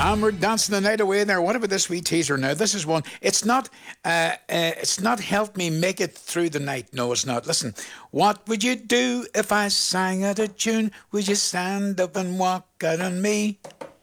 And we're dancing the night away there. What about this wee teaser now? This is one. It's not Help Me Make It Through the Night. No, it's not. Listen. What would you do if I sang out a tune? Would you stand up and walk out on me?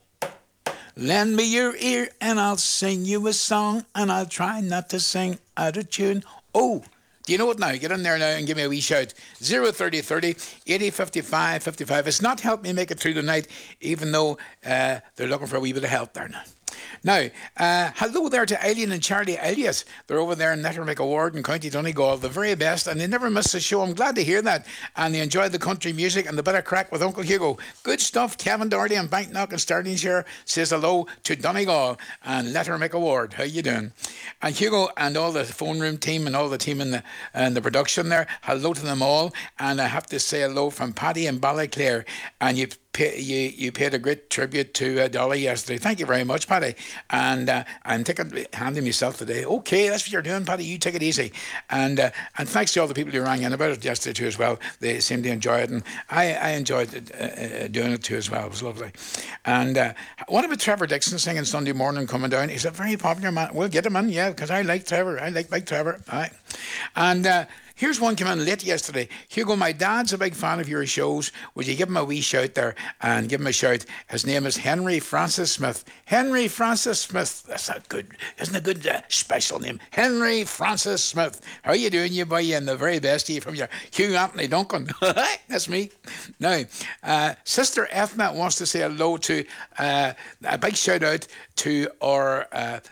Lend me your ear and I'll sing you a song, and I'll try not to sing out of tune. Oh, do you know what now? Get in there now and give me a wee shout. 03030 80 55 55. It's not Help Me Make It Through the Night, even though they're looking for a wee bit of help there now. Now, hello there to Eileen and Charlie Elias. They're over there in Lettermick Award in County Donegal, the very best, and they never miss a show. I'm glad to hear that. And they enjoy the country music and the bit of crack with Uncle Hugo. Good stuff. Kevin Doherty and Banknock and Stirlingshire says hello to Donegal and Lettermick Award. How you doing? And Hugo and all the phone room team and all the team in the production there, hello to them all. And I have to say hello from Paddy and Ballyclare. And you paid a great tribute to Dolly yesterday. Thank you very much, Paddy. And I'm handing myself today. Okay, that's what you're doing, Paddy. You take it easy. And thanks to all the people who rang in about it yesterday too as well. They seemed to enjoy it, and I enjoyed doing it too as well. It was lovely. And what about Trevor Dixon singing Sunday Morning Coming Down? He's a very popular man. We'll get him in, yeah, because I like Trevor. I like Big Trevor. All right. And here's one came in late yesterday. Hugo, my dad's a big fan of your shows. Would you give him a wee shout there and give him a shout? His name is Henry Francis Smith. Henry Francis Smith. That's a good, isn't a good special name? Henry Francis Smith. How you doing, you boy? And the very best of you from your Hugh Anthony Duncan. That's me. Now, Sister Ethna wants to say hello to a big shout out to our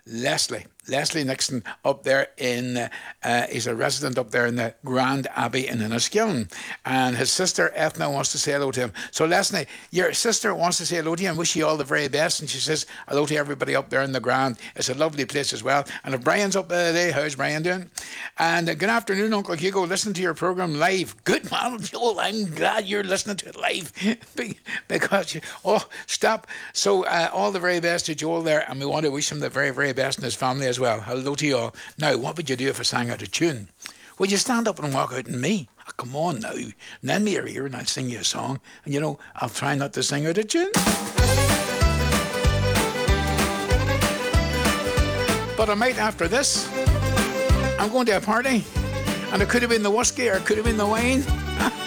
Leslie Nixon up there in, he's a resident up there in the Grand Abbey in Enniskillen. And his sister Ethna wants to say hello to him. So Leslie, your sister wants to say hello to you and wish you all the very best. And she says hello to everybody up there in the Grand. It's a lovely place as well. And if Brian's up there today, how's Brian doing? And good afternoon, Uncle Hugo. Listening to your program live. Good man, Joel. I'm glad you're listening to it live. Because, stop. So all the very best to Joel there. And we want to wish him the very, very best and his family as well. Hello to you all. Now, what would you do if I sang out a tune? Would you stand up and walk out on me? Oh, come on now. Lend me your ear and I'll sing you a song. And I'll try not to sing out a tune. But I might after this. I'm going to a party. And it could have been the whiskey or it could have been the wine.